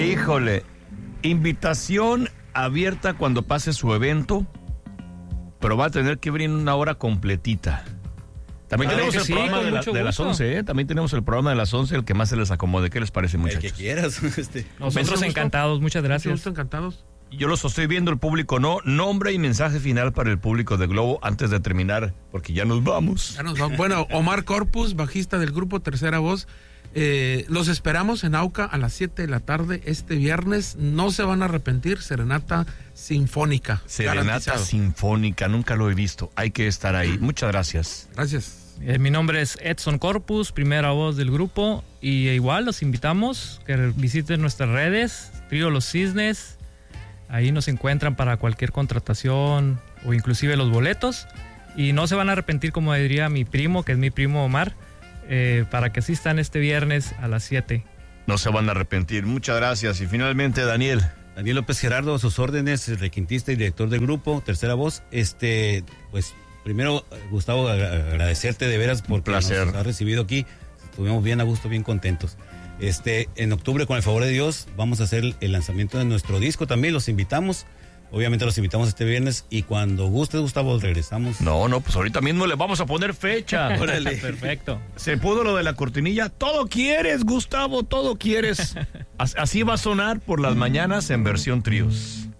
Híjole, invitación abierta cuando pase su evento, pero va a tener que venir en una hora completita. También tenemos el programa de las 11, ¿eh? También tenemos el programa de las 11, el que más se les acomode. ¿Qué les parece, muchachos? El que quieras. Nosotros encantados, muchas gracias. Mucho gusto, encantados. Yo los estoy viendo, el público no. Nombre y mensaje final para el público de Globo antes de terminar, porque ya nos vamos. Bueno, Omar Corpus, bajista del grupo Tercera Voz. Los esperamos en Auca a las 7 de la tarde este viernes. No se van a arrepentir. Serenata Sinfónica. Serenata Sinfónica, nunca lo he visto. Hay que estar ahí. Muchas gracias. Gracias. Mi nombre es Edson Corpus, primera voz del grupo. Y igual los invitamos que visiten nuestras redes, Trío Los Cisnes. Ahí nos encuentran para cualquier contratación o inclusive los boletos. Y no se van a arrepentir, como diría mi primo, que es mi primo Omar, para que asistan este viernes a las 7. No se van a arrepentir. Muchas gracias. Y finalmente, Daniel López Gerardo, a sus órdenes, requintista y director del grupo Tercera Voz. Pues primero, Gustavo, agradecerte de veras porque nos has recibido aquí. Estuvimos bien a gusto, bien contentos. En octubre, con el favor de Dios, vamos a hacer el lanzamiento de nuestro disco también. Los invitamos. Obviamente los invitamos este viernes y cuando gustes, Gustavo, regresamos. No, pues ahorita mismo le vamos a poner fecha. Órale. Perfecto. Se pudo lo de la cortinilla. Todo quieres, Gustavo, todo quieres. Así va a sonar por las mañanas en versión tríos.